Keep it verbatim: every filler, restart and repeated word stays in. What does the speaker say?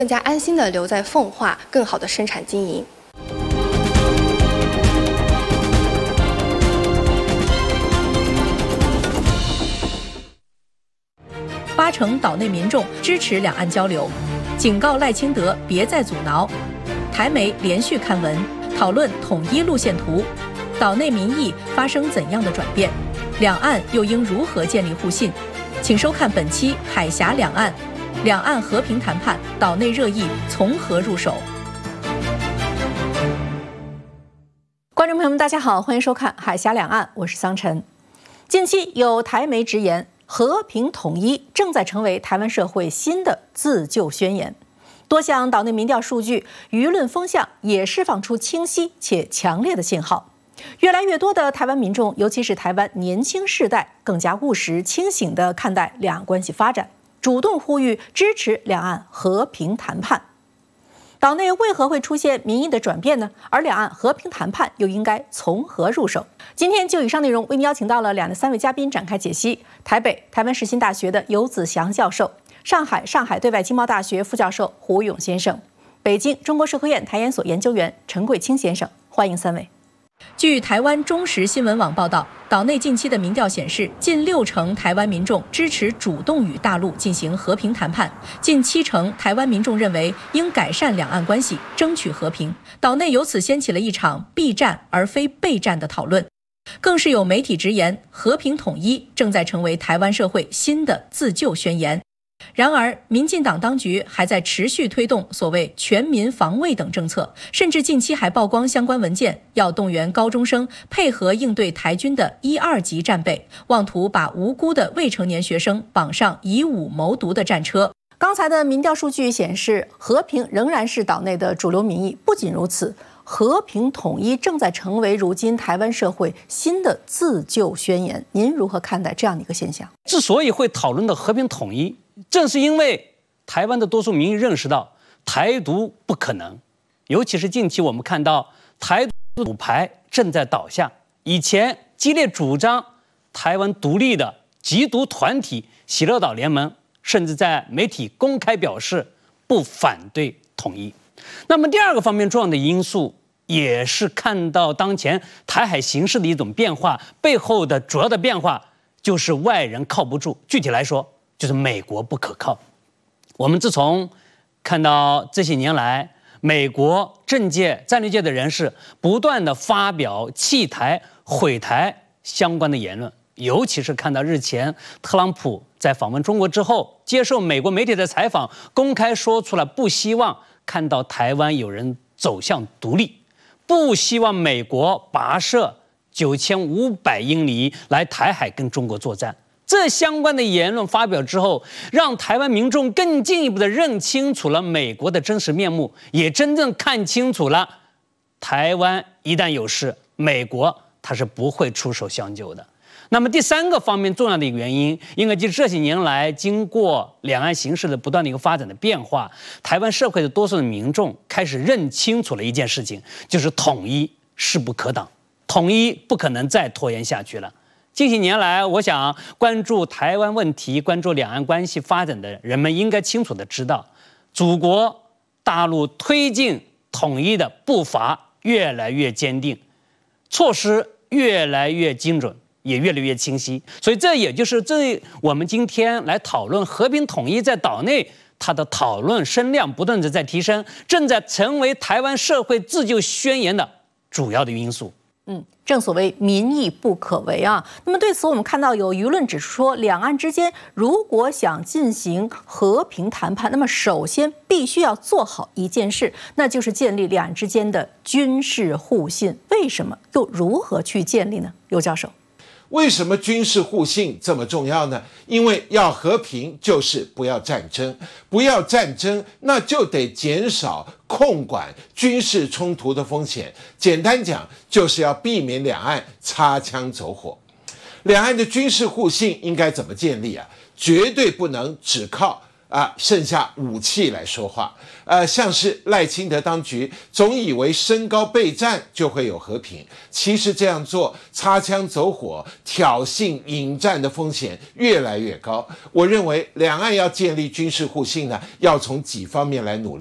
更加安心地留在奉化，更好地生产经营。 八成岛内民众支持两岸交流，警告赖清德别再阻挠。台媒连续刊文讨论统一路线图，岛内民意发生怎样的转变？两岸又应如何建立互信？请收看本期《海峡两岸》，两岸和平谈判，岛内热议从何入手？观众朋友们，大家好，欢迎收看《海峡两岸》，我是桑晨。近期有台媒直言，和平统一正在成为台湾社会新的自救宣言。多项岛内民调数据、舆论风向也释放出清晰且强烈的信号。越来越多的台湾民众，尤其是台湾年轻世代，更加务实清醒地看待两岸关系发展，主动呼吁支持两岸和平谈判。岛内为何会出现民意的转变呢？而两岸和平谈判又应该从何入手？今天就以上内容为您邀请到了两岸三位嘉宾展开解析。台北台湾世新大学的游子祥教授，上海上海对外经贸大学副教授胡勇先生，北京中国社科院台研所研究员陈贵清先生，欢迎三位。据台湾中时新闻网报道，岛内近期的民调显示，近六成台湾民众支持主动与大陆进行和平谈判，近七成台湾民众认为应改善两岸关系，争取和平。岛内由此掀起了一场避战而非备战的讨论。更是有媒体直言，和平统一正在成为台湾社会新的自救宣言。然而，民进党当局还在持续推动所谓全民防卫等政策，甚至近期还曝光相关文件，要动员高中生配合应对台军的一二级战备，妄图把无辜的未成年学生绑上以武谋独的战车。刚才的民调数据显示，和平仍然是岛内的主流民意。不仅如此，和平统一正在成为如今台湾社会新的自救宣言。您如何看待这样的一个现象？ 之所以会讨论到和平统一，正是因为台湾的多数民意认识到台独不可能，尤其是近期我们看到台独骨牌正在倒下。以前激烈主张台湾独立的极独团体喜乐岛联盟，甚至在媒体公开表示不反对统一。那么第二个方面重要的因素，也是看到当前台海形势的一种变化，背后的主要的变化就是外人靠不住。具体来说，就是美国不可靠。我们自从看到这些年来，美国政界、战略界的人士不断的发表弃台、毁台相关的言论，尤其是看到日前特朗普在访问中国之后，接受美国媒体的采访，公开说出了不希望看到台湾有人走向独立，不希望美国跋涉九千五百英里来台海跟中国作战。这相关的言论发表之后，让台湾民众更进一步的认清楚了美国的真实面目，也真正看清楚了台湾一旦有事，美国它是不会出手相救的。那么第三个方面重要的一个原因，应该就是这些年来经过两岸形势的不断的一个发展的变化，台湾社会的多数的民众开始认清楚了一件事情，就是统一势不可挡，统一不可能再拖延下去了。近些年来，我想关注台湾问题、关注两岸关系发展的人们应该清楚地知道，祖国大陆推进统一的步伐越来越坚定，措施越来越精准，也越来越清晰。所以这也就是这我们今天来讨论和平统一在岛内，它的讨论声量不断的在提升，正在成为台湾社会自救宣言的主要的因素。 嗯，正所谓民意不可违啊。那么对此，我们看到有舆论指出说，两岸之间如果想进行和平谈判，那么首先必须要做好一件事，那就是建立两岸之间的军事互信。为什么？又如何去建立呢？尤教授。 为什么军事互信这么重要呢？因为要和平就是不要战争，不要战争，那就得减少控管军事冲突的风险。简单讲，就是要避免两岸擦枪走火。两岸的军事互信应该怎么建立啊？绝对不能只靠啊，剩下武器来说话。呃，像是赖清德当局总以为升高备战就会有和平，其实这样做擦枪走火、挑衅引战的风险越来越高。我认为两岸要建立军事互信呢，要从几方面来努力。